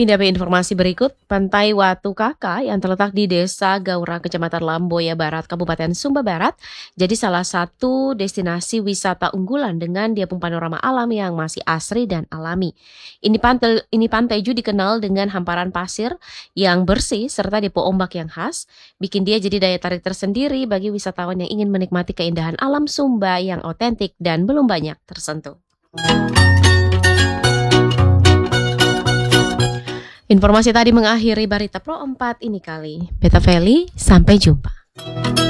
Pindah ke informasi berikut, Pantai Watu Kaka yang terletak di Desa Gaura, Kecamatan Lamboya Barat, Kabupaten Sumba Barat, jadi salah satu destinasi wisata unggulan dengan diapung panorama alam yang masih asri dan alami. Ini pantai juga dikenal dengan hamparan pasir yang bersih serta depo ombak yang khas, bikin dia jadi daya tarik tersendiri bagi wisatawan yang ingin menikmati keindahan alam Sumba yang otentik dan belum banyak tersentuh. Informasi tadi mengakhiri Berita Pro 4 ini kali. Beta Feli, sampai jumpa.